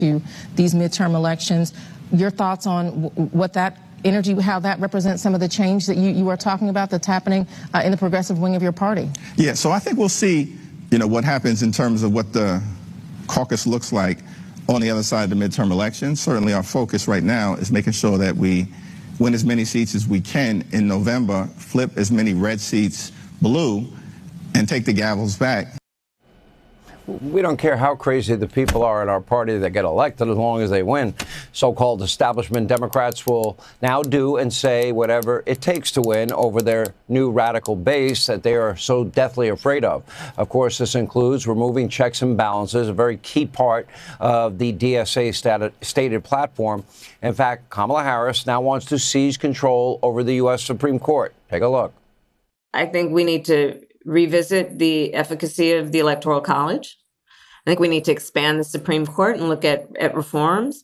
to these midterm elections. Your thoughts on what that energy, how that represents some of the change that you are talking about that's happening in the progressive wing of your party? Yeah, so I think we'll see, what happens in terms of what the caucus looks like on the other side of the midterm elections. Certainly our focus right now is making sure that we win as many seats as we can in November, flip as many red seats blue, and take the gavels back. We don't care how crazy the people are in our party that get elected as long as they win. So-called establishment Democrats will now do and say whatever it takes to win over their new radical base that they are so deathly afraid of. Of course, this includes removing checks and balances, a very key part of the DSA stated platform. In fact, Kamala Harris now wants to seize control over the U.S. Supreme Court. Take a look. I think we need to revisit the efficacy of the Electoral College. I think we need to expand the Supreme Court and look at reforms.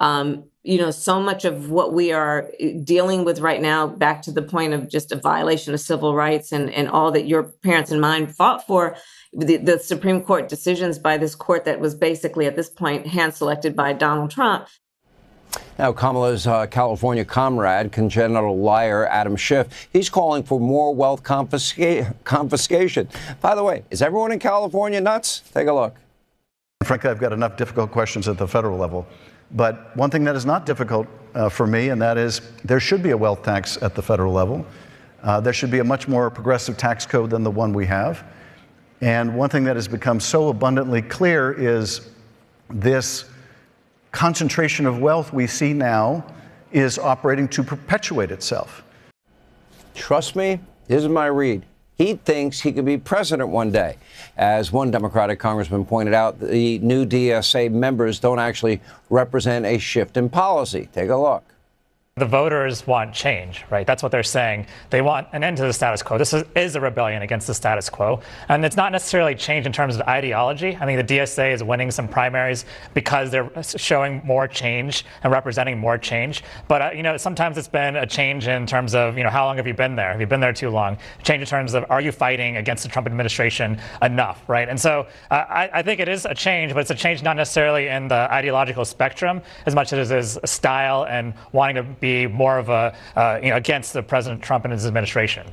So much of what we are dealing with right now, back to the point of just a violation of civil rights and all that your parents and mine fought for, the Supreme Court decisions by this court that was basically at this point hand-selected by Donald Trump. Now, Kamala's California comrade, congenital liar Adam Schiff, he's calling for more wealth confiscation. By the way, is everyone in California nuts? Take a look. Frankly, I've got enough difficult questions at the federal level. But one thing that is not difficult for me, and that is there should be a wealth tax at the federal level. There should be a much more progressive tax code than the one we have. And one thing that has become so abundantly clear is this concentration of wealth we see now is operating to perpetuate itself. Trust me, this is my read. He thinks he could be president one day. As one Democratic congressman pointed out, the new DSA members don't actually represent a shift in policy. Take a look. The voters want change, right? That's what they're saying. They want an end to the status quo. This is a rebellion against the status quo. And it's not necessarily change in terms of ideology. I think the DSA is winning some primaries because they're showing more change and representing more change. But, sometimes it's been a change in terms of, how long have you been there? Have you been there too long? Change in terms of, are you fighting against the Trump administration enough, right? And so I think it is a change, but it's a change not necessarily in the ideological spectrum as much as it is style and wanting to be more of a, against the President Trump and his administration.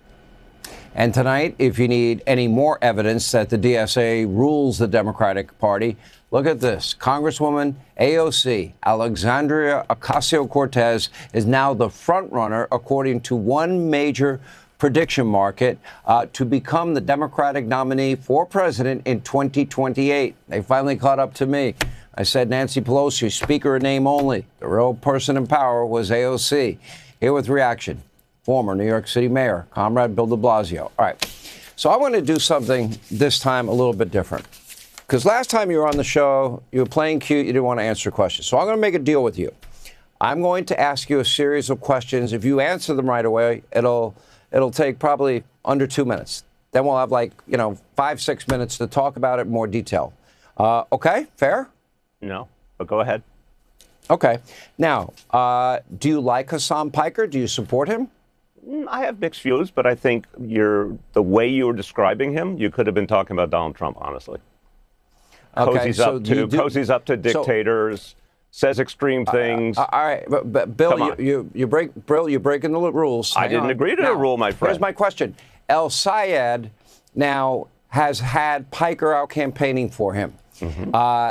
And tonight, if you need any more evidence that the DSA rules the Democratic Party, look at this. Congresswoman AOC, Alexandria Ocasio-Cortez, is now the front runner, according to one major prediction market, to become the Democratic nominee for president in 2028. They finally caught up to me. I said Nancy Pelosi, speaker in name only. The real person in power was AOC. Here with reaction, former New York City Mayor, Comrade Bill de Blasio. All right, so I want to do something this time a little bit different. Because last time you were on the show, you were playing cute, you didn't want to answer questions. So I'm going to make a deal with you. I'm going to ask you a series of questions. If you answer them right away, it'll take probably under 2 minutes. Then we'll have 5-6 minutes to talk about it in more detail. Okay, fair? No, but go ahead. Okay. Now, do you like Hasan Piker? Do you support him? I have mixed views, but I think the way you were describing him, you could have been talking about Donald Trump, honestly. Okay, Cozy's up to dictators, says extreme things. All right, but Bill, you're breaking the rules. I didn't agree to the rule, my friend. Here's my question. El Sayed now has had Piker out campaigning for him. Mm-hmm.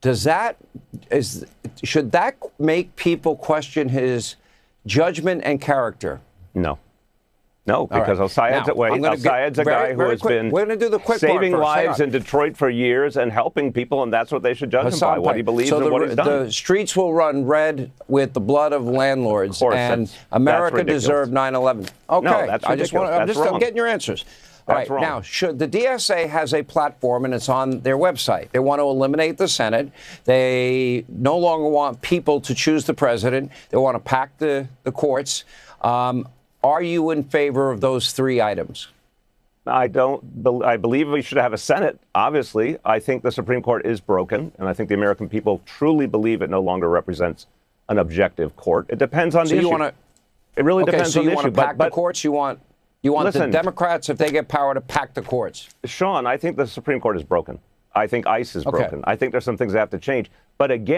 Should that make people question his judgment and character? No, because El Sayed's a guy who has been saving lives in Detroit for years and helping people, and that's what they should judge him by, what he believes and what he's done. The streets will run red with the blood of landlords, of course, and America deserved 9/11. Okay, no, that's ridiculous. I'm getting your answers. All right, now, the DSA has a platform, and it's on their website. They want to eliminate the Senate. They no longer want people to choose the president. They want to pack the courts. Are you in favor of those three items? I believe we should have a Senate, obviously. I think the Supreme Court is broken, and I think the American people truly believe it no longer represents an objective court. It depends on the issue. It really depends on the issue. So you want to pack the courts? You want the Democrats, if they get power, to pack the courts? Sean, I think the Supreme Court is broken. I think ICE is broken. I think there's some things that have to change. But again,